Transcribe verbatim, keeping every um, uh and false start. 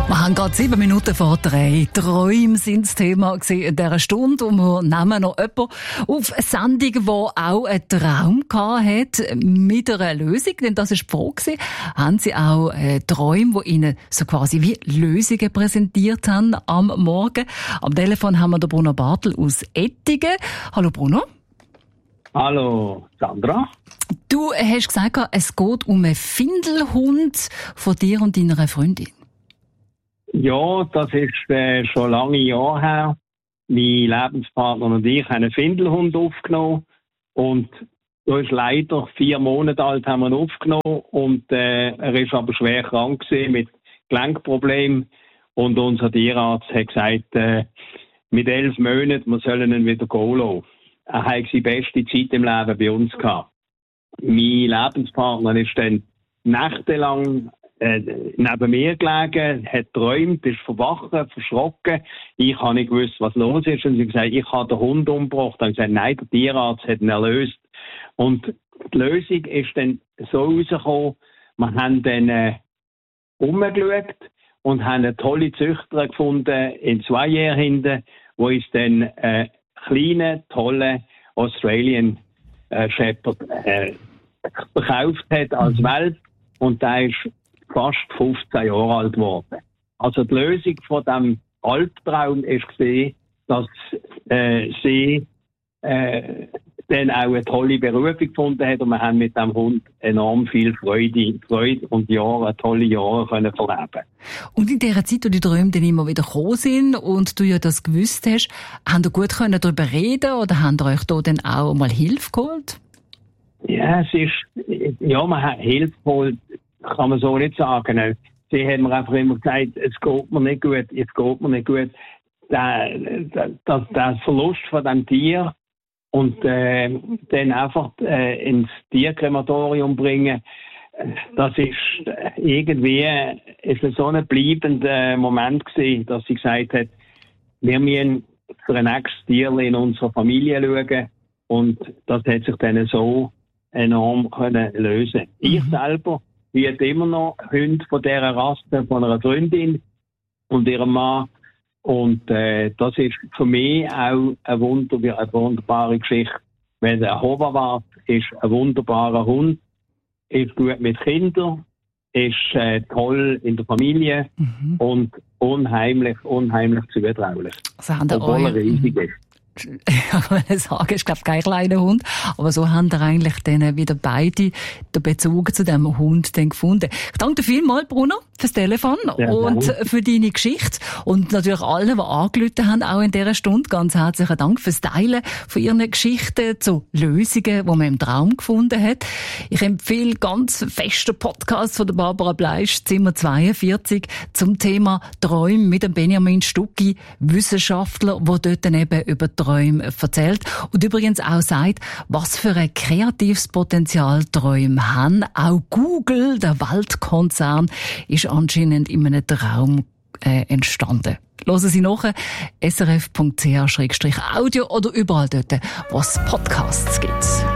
Wir haben gerade sieben Minuten vor drei. Träume sind das Thema in dieser Stunde. Und wir nehmen noch jemanden auf eine Sendung, der auch einen Traum hatte mit einer Lösung. Denn das war die Frage. Haben Sie auch äh, Träume, die Ihnen so quasi wie Lösungen präsentiert haben am Morgen? Am Telefon haben wir den Bruno Bartel aus Ettigen. Hallo Bruno. Hallo Sandra. Du hast gesagt, es geht um einen Findelhund von dir und deiner Freundin. Ja, das ist äh, schon lange Jahre her. Mein Lebenspartner und ich haben einen Findelhund aufgenommen. Und er ist leider vier Monate alt, haben wir ihn aufgenommen. Und äh, er ist aber schwer krank gewesen mit Gelenkproblemen. Und unser Tierarzt hat gesagt, äh, mit elf Monaten, wir sollen ihn wieder gehen lassen. Er hat seine beste Zeit im Leben bei uns gehabt. Mein Lebenspartner ist dann nächtelang äh, neben mir gelegen, hat geträumt, ist verwacht, verschrocken. Ich habe nicht gewusst, was los ist. Und sie hat gesagt, ich habe den Hund umgebracht. Dann habe ich gesagt, nein, der Tierarzt hat ihn erlöst. Und die Lösung ist dann so rausgekommen, wir haben dann äh, umgeschaut und haben eine tolle Züchterin gefunden in zwei Jahren hinten, wo uns dann äh, kleine, tolle Australian äh, Shepherd äh, verkauft hat als Welt, und der ist fast fünfzehn Jahre alt geworden. Also die Lösung von diesem Albtraum ist gesehen, dass äh, sie äh, dann auch eine tolle Berufung gefunden hat, und wir haben mit dem Hund enorm viel Freude, Freude und Jahre, tolle Jahre können verleben. Und in dieser Zeit, wo die Träume dann immer wieder gekommen sind und du ja das gewusst hast, habt ihr gut können darüber reden oder habt ihr euch da dann auch mal Hilfe geholt? Ja, es ist, ja, man hat Hilfe geholt, kann man so nicht sagen. Sie haben mir einfach immer gesagt, es geht mir nicht gut, es geht mir nicht gut. Der, der, der, der Verlust von dem Tier und äh, dann einfach äh, ins Tierkrematorium bringen, das ist äh, irgendwie ist so ein bleibender Moment gewesen, dass sie gesagt hat, wir müssen für ein nächstes Tier in unserer Familie schauen, und das hat sich dann so enorm können lösen. Mhm. Ich selber werde immer noch Hund von dieser Rasse, von einer Freundin und ihrem Mann. Und äh, das ist für mich auch eine, Wunder, eine wunderbare Geschichte. Weil der Hoverwart ist ein wunderbarer Hund, ist gut mit Kindern, ist äh, toll in der Familie, mhm, und unheimlich, unheimlich zutraulich. Also obwohl er riesig ist. Ich wollte sagen, ich glaube kein kleiner Hund, aber so haben wir eigentlich dann wieder beide den Bezug zu diesem Hund dann gefunden. Ich danke dir vielmals, Bruno, fürs Telefon ja, und ja. für deine Geschichte, und natürlich allen, die angerufen haben, auch in dieser Stunde, ganz herzlichen Dank fürs Teilen von ihren Geschichten zu Lösungen, die man im Traum gefunden hat. Ich empfehle ganz festen Podcast von der Barbara Bleisch, Zimmer zweiundvierzig, zum Thema Träume mit dem Benjamin Stucki, Wissenschaftler, der dort dann eben über Träume erzählt und übrigens auch sagt, was für ein kreatives Potenzial Träume haben. Auch Google, der Weltkonzern, ist anscheinend in einem Traum äh, entstanden. Hören Sie nachher s r f punkt c h slash audio oder überall dort, wo es Podcasts gibt.